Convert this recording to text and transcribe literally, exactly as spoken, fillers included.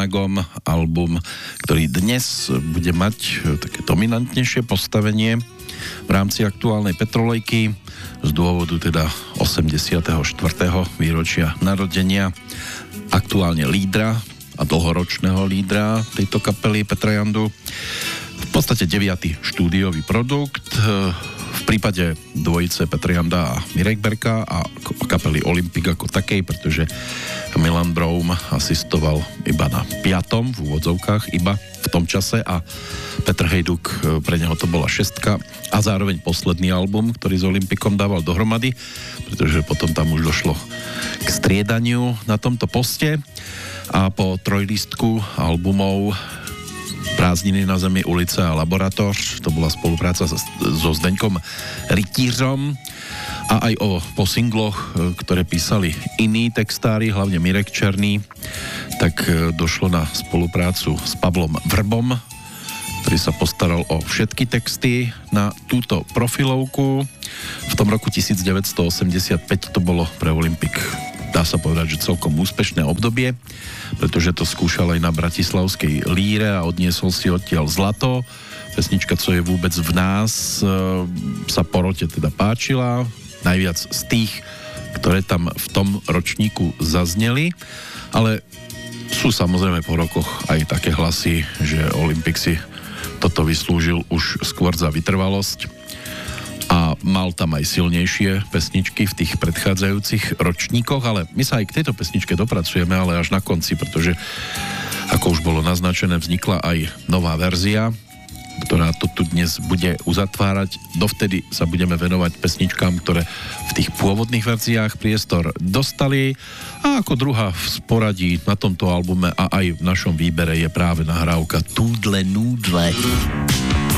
Panagom, album, ktorý dnes bude mať také dominantnejšie postavenie v rámci aktuálnej Petrolejky z dôvodu teda osemdesiateho štvrtého výročia narodenia aktuálne lídra a dlhoročného lídra tejto kapely Petra Jandu. V podstate deviaty štúdiový produkt v prípade dvojice Petra Janda a Mirek Berka a kapely Olympik ako takej, pretože Milan Broum asistoval iba na piatom v úvodzovkách, iba v tom čase a Petr Hejduk, pre neho to bola šestka a zároveň posledný album, ktorý s Olympikom dával dohromady, pretože potom tam už došlo k striedaniu na tomto poste a po trojlístku albumov Prázdniny na zemi, ulice a laboratoř, to bola spolupráca so, so Zdeňkom Rytířom a aj o, po singloch, ktoré písali iní textári, hlavne Mirek Černý, tak došlo na spoluprácu s Pavlom Vrbom, ktorý sa postaral o všetky texty na túto profilovku. V tom roku devätnásťstoosemdesiatpäť to bolo pre Olympik, dá sa povedať, že celkom úspešné obdobie, pretože to skúšal aj na bratislavskej líre a odniesol si odtiaľ zlato. Pesnička Co je vôbec v nás sa porote teda páčila, najviac z tých, ktoré tam v tom ročníku zazneli, ale sú samozrejme po rokoch aj také hlasy, že Olympik si toto vyslúžil už skôr za vytrvalosť a mal tam aj silnejšie pesničky v tých predchádzajúcich ročníkoch, ale my sa aj k tejto pesničke dopracujeme, ale až na konci, pretože ako už bolo naznačené, vznikla aj nová verzia, ktorá to tu dnes bude uzatvárať. Dovtedy sa budeme venovať pesničkám, ktoré v tých pôvodných verziách priestor dostali a ako druhá v poradí na tomto albume a aj v našom výbere je práve nahrávka Túdle núdle.